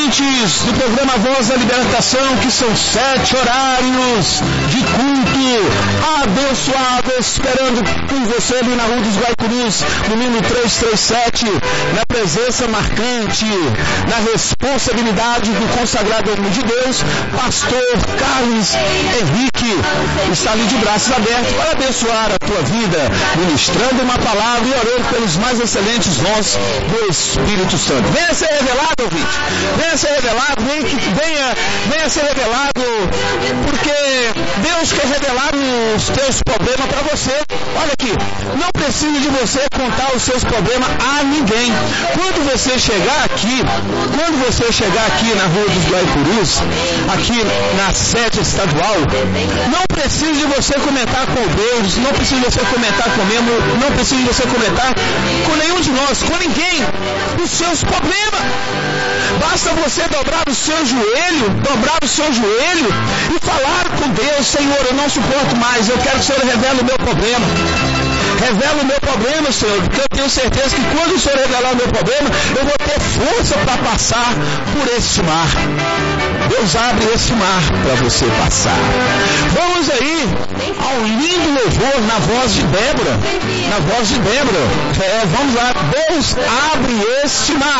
ouvintes do programa Voz da Libertação, que são 7 horários de culto abençoado, esperando por você ali na Rua dos Guaicurus, no número 337, na presença marcante, na responsabilidade do consagrado homem de Deus, pastor Carlos Henrique, está ali de braços abertos para abençoar a tua vida, ministrando uma palavra e orando pelos mais excelentes dons do Espírito Santo. Venha ser revelado, ouvinte. Venha ser revelado, venha ser revelado, porque Deus quer revelar os teus problemas para você. Olha aqui, não precisa de você contar os seus problemas a ninguém. Quando você chegar aqui na Rua dos Guaicurus, aqui na sede estadual, não precisa de você comentar com Deus, não precisa de você comentar comigo, não precisa de você comentar com nenhum de nós, com ninguém, os seus problemas. Basta você dobrar o seu joelho e falar com Deus: Senhor, eu não suporto mais, eu quero que o Senhor revele o meu problema. Revela o meu problema, Senhor, porque eu tenho certeza que quando o Senhor revelar o meu problema, eu vou ter força para passar por este mar. Deus abre esse mar para você passar. Vamos aí ao lindo louvor na voz de Débora. Vamos lá. Deus abre este mar.